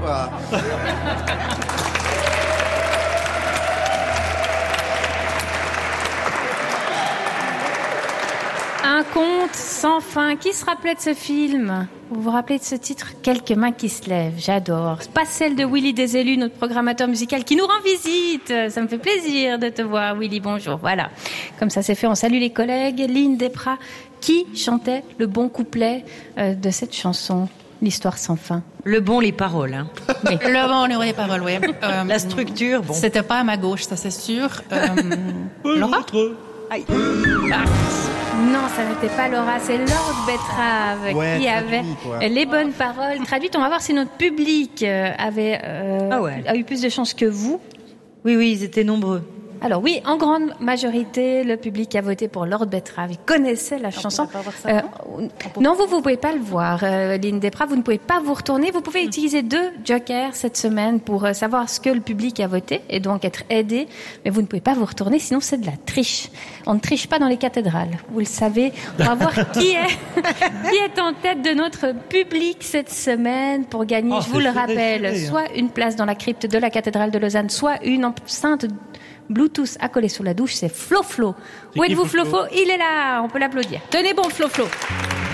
quoi. Un conte sans fin. Qui se rappelait de ce film ? Vous vous rappelez de ce titre ? Quelques mains qui se lèvent. J'adore. C'est pas celle de Willy Desélus, notre programmateur musical, qui nous rend visite. Ça me fait plaisir de te voir, Willy. Bonjour. Voilà. Comme ça c'est fait, on salue les collègues. Lynn Desprats, qui chantait le bon couplet de cette chanson, L'histoire sans fin. Le bon, les paroles. Hein. Oui. Le bon, les paroles, oui. La structure, bon. C'était pas à ma gauche, ça c'est sûr. Laura ? Aïe. Non, ça n'était pas Laura, c'est Lord Betrave qui avait les bonnes paroles traduites. On va voir si notre public a eu plus de chance que vous. Oui, ils étaient nombreux. Alors oui, en grande majorité, le public a voté pour Lord Betrave. Il connaissait la chanson. Non, vous pouvez pas le voir, Lynn Desprats. Vous ne pouvez pas vous retourner. Vous pouvez utiliser 2 jokers cette semaine pour savoir ce que le public a voté et donc être aidé. Mais vous ne pouvez pas vous retourner, sinon c'est de la triche. On ne triche pas dans les cathédrales. Vous le savez. On va voir qui est en tête de notre public cette semaine pour gagner, je vous le rappelle, soit une place dans la crypte de la cathédrale de Lausanne, soit une enceinte Bluetooth accolée sur la douche. C'est Flo. Où êtes-vous, Flo? Il est là, on peut l'applaudir. Tenez bon, Flo.